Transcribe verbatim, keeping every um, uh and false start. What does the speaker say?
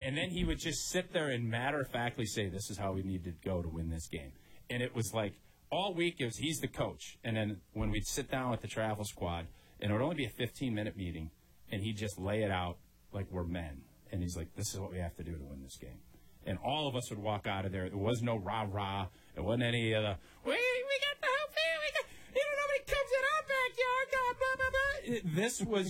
And then he would just sit there and matter-of-factly say, this is how we need to go to win this game. And it was like, all week, it was he's the coach. And then when we'd sit down with the travel squad, and it would only be a fifteen-minute meeting, and he'd just lay it out like we're men. And he's like, this is what we have to do to win this game. And all of us would walk out of there. There was no rah-rah. There wasn't any of the, we, we got the whole family. We got, you know, nobody comes in our backyard. Blah, blah, blah, blah. This was